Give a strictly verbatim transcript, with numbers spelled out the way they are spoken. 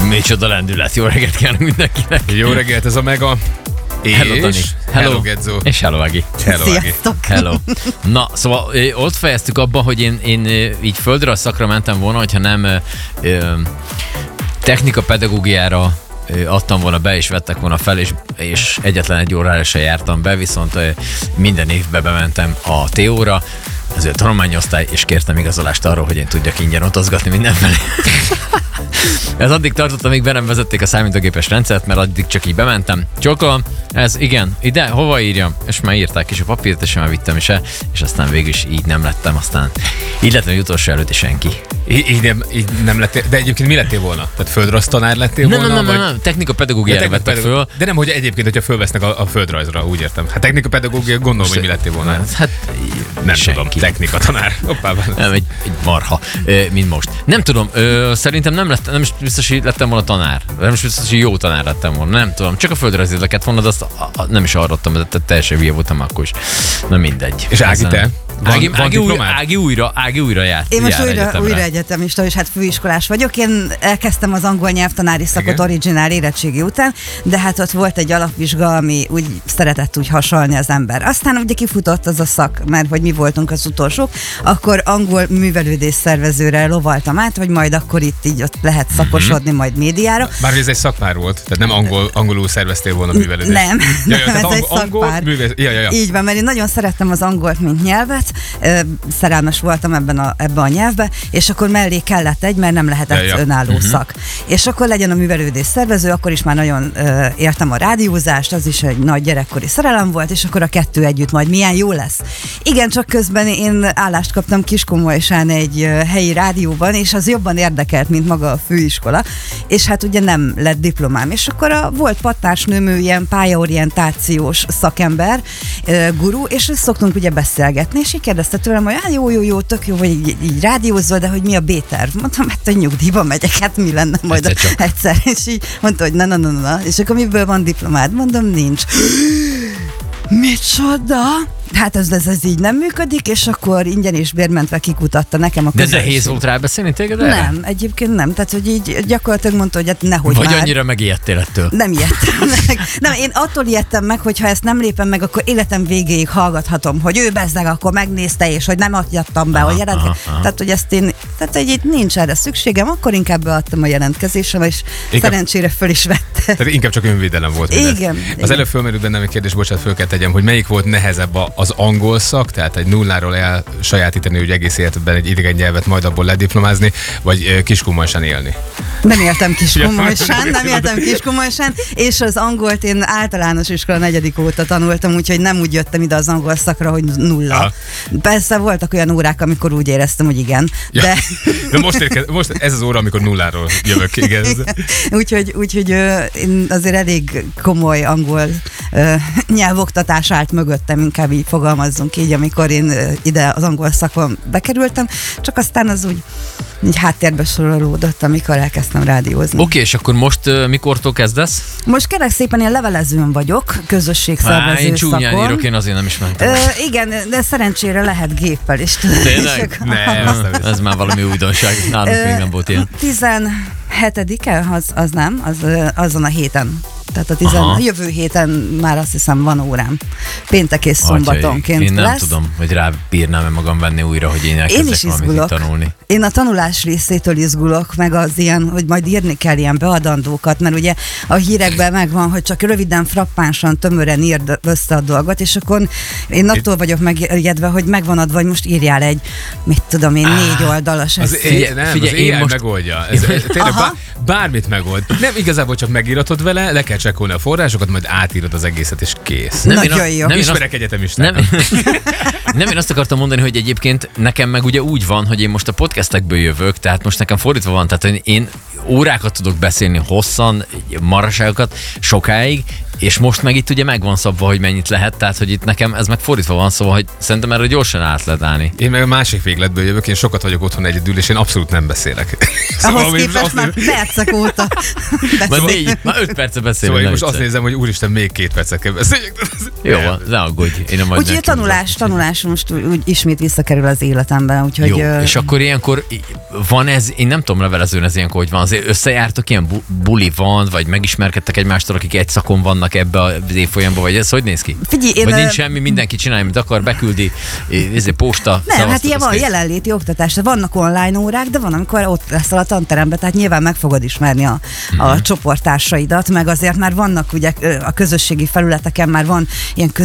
Micsoda lendület, jó reggelt kívánok mindenkinek. Jó reggelt, ez a Mega. És Hello, Dani. Hello, hello Gedzo. És hello, Ági. Hello, Ági. Sziasztok! Hello. Na, szóval ö, ott fejeztük abban, hogy én, én ö, így földre a szakra mentem volna, hogyha nem ö, ö, technika pedagógiára ö, adtam volna be, és vettek volna fel, és, és egyetlen egy órára se jártam be, viszont ö, minden évben bementem a té óra, az ő tanulmányosztály, és kértem igazolást arról, hogy én tudjak ingyen utazgatni mindenfelé. Ez addig tartott, amíg be nem vezették a számítógépes rendszert, mert addig csak így bementem. Csokol, ez igen, ide, hova írjam? És már írták is a papírt, és már vittem is el, és aztán végül is így nem lettem, aztán így lettem, hogy utolsó előtti senki. Így, így, nem, így nem lettél, de egyébként mi lettél volna? Tehát földrajz tanár lettél Nem, volna? nem, nem, vagy... nem, technika pedagógiára technika vettek pedagógia- föl. De nem, hogy egyébként, hogyha fölvesznek a, a földrajzra, úgy értem. Hát technika pedagógia, gondolom, hogy mi lettél volna. Hát Nem senki. tudom, technika tanár. Hoppá, Nem, egy, egy marha, ö, mint most. Nem tudom, ö, szerintem nem, lett, nem is biztos, hogy lettem volna tanár. Nem is biztos, hogy jó tanár lettem volna. Nem tudom, csak a földrajzi lett volna, de azt a, a, nem is arra adtam, de teljesen hülye voltam akkor is. Na mindegy. És Ági, Ezen- te? Van, Ági, van Ági, újra, diplomád? Ági újra, Ági újra járt. Én most jár újra, egyetemre. újra egyetemista, és hát főiskolás vagyok. Én elkezdtem az angol nyelvtanári szakot Igen. originál érettségi után, de hát ott volt egy alapvizsga, ami úgy szeretett úgy hasalni az ember. Aztán ugye kifutott az a szak, mert hogy mi voltunk az utolsók, akkor angol művelődés szervezőre lovaltam át, hogy majd akkor itt így ott lehet szakosodni, majd médiára. Bár ez egy szakpár volt, tehát nem angol, angolul szerveztél volna művelődést. Nem, Ja, ja, nem, tehát ez egy angol, angol szakpár. művelődés. Ja, ja, ja. Így van, mert én nagyon szerettem az angolt, mint nyelvet, ö, szerelmes voltam ebben a, ebben a nyelvbe, és akkor mellé kellett egy, mert nem lehetett Ja, ja. önálló Mhm. szak. És akkor legyen a művelődés szervező, akkor is már nagyon ö, értem a rádiózást, az is egy nagy gyerekkori szerelem volt, és akkor a kettő együtt majd milyen jó lesz. Igen, csak közben én állást kaptam Kiskunmolysán egy ö, helyi rádióban, és az jobban érdekelt, mint maga a főiskola, és hát ugye nem lett diplomám. És akkor a, volt pattársnőm, ő ilyen pályaorientációs szakember, ö, guru, és szoktunk ugye beszélgetni, és így kérdezte tőlem, hogy hát jó, jó, jó, tök jó, hogy így, így rádiózol, de hogy mi a B-terv? Mondtam, hát hogy nyugdíjba megyek, hát mi lenne majd Egyszer csak. egyszer. És így mondta, hogy na, na, na, na, és akkor miből van diplomád? Mondom, nincs. Micsoda? Hát ez, ez, ez így nem működik, és akkor ingyen és bérmentve kikutatta nekem a De közönség. nehéz volt rábeszélni téged erre? Nem, egyébként nem. Tehát, hogy így gyakorlatilag mondta, hogy hát nehogy Vagy már. annyira megijedtél ettől? Nem ijedtem meg. Nem, én attól ijedtem meg, hogy ha ezt nem lépem meg, akkor életem végéig hallgathatom, hogy ő bezzeg, akkor megnézte, és hogy nem adjattam be, Aha, hogy jelentke. aha, aha. Tehát, hogy ezt én, tehát, hogy itt nincs erre szükségem, akkor inkább beadtam a jelentkezésem, és Inkább- szerencsére föl is vette. Tehát inkább csak önvédelem volt mindez. Igen, Az igen. előbb fölmerült bennem egy kérdés, bocsánat, föl kell tegyem, hogy melyik volt nehezebb a- az angol szak, tehát egy nulláról elsajátítani, hogy egész életedben egy idegen nyelvet, majd abból lediplomázni, vagy ö, Kiskunmolysán élni. Nem éltem Kiskunmolysán, nem éltem Kiskunmolysán, és az angolt én általános iskola negyedik óta tanultam, úgyhogy nem úgy jöttem ide az angol szakra, hogy nulla. Aha. Persze voltak olyan órák, amikor úgy éreztem, hogy igen, Ja. de... De most, érke, most ez az óra, amikor nulláról jövök, igen. úgyhogy, úgyhogy ö, én azért elég komoly angol ö, nyelvoktatás állt mögöttem, inkább így fogalmazzunk így, amikor én ö, ide az angol szakon bekerültem, csak aztán az úgy így háttérbe sorolódott, amikor elkezdtem rádiózni. Oké, okay, és akkor most uh, mikortól kezdesz? Most kérlek szépen én levelezőn vagyok, Á, közösségszervező én csúnyán szakon. írok, én azért nem is mentem. Ö, igen, de szerencsére lehet géppel is. tudod, Tényleg? és akkor- Nem, azt nem Ez már valami újdonság. Nálunk Ö, még nem volt ilyen. tizenhetedike, az, az nem, az ö, azon a héten. Tehát a tizen, Aha. a jövő héten már azt hiszem van órám. Péntek és szombatonként Én nem lesz. tudom, hogy rábírnám-e magam venni újra, hogy én Én elkezdek is valamit izgulok. itt tanulni. Én a tanulás részétől izgulok, meg az ilyen, hogy majd írni kell ilyen beadandókat, mert ugye a hírekben megvan, hogy csak röviden, frappánsan, tömören írd össze a dolgot, és akkor én attól vagyok megijedve, hogy megvan adva, hogy most írjál egy, mit tudom én, négy oldalas Az, eszét. é, nem, Figyelj, az én á i most- megoldja. Ez, ez, tényleg Aha. bár, bármit megold. Nem, igazából csak megíratod vele, le kell csekkolni a forrásokat, majd átírod az egészet, és kész. Nem, Nagyon én a- jó. nem, én Ismerek azt- egyetemistákat. Nem, nem, én azt akartam mondani, hogy egyébként nekem meg ugye úgy van, hogy én most a podcastekből jövök, tehát most nekem fordítva van, tehát én órákat tudok beszélni hosszan, maraságokat, sokáig, És most meg itt ugye meg van szabva, hogy mennyit lehet, tehát hogy itt nekem ez meg fordítva van, szóval, hogy szerintem erre gyorsan át lehet állni. Én meg a másik végletből jövök, én sokat vagyok otthon egyedül, és én abszolút nem beszélek. Ahhoz képest már percek óta Már négy, már öt perce beszélünk. Szóval én most azt nézem, hogy úristen, még két percet kell beszéljek. Jó van, ne aggódj. Én a úgyhogy a tanulás, tanulás most úgy ismét visszakerül az életemben, úgyhogy... Jó, ö... és akkor ilyenkor van ez, én nem tudom levelezőn ez ilyenkor, hogy van, azért összejártok, ilyen bu- buli van, vagy megismerkedtek egymástól, akik egy szakon vannak ebbe az évfolyamban, vagy ez hogy néz ki? Figyelj, én... Vagy nincs semmi, mindenki csinálja, amit akar, beküldi, ezért posta, Nem, hát ilyen van kész. jelenléti oktatás, vannak online órák, de van, amikor ott leszel a tanteremben, tehát nyilván meg fogod ismerni a, a Mhm. csoporttársaidat, meg azért már vannak ugye a közösségi felületeken már van ilyen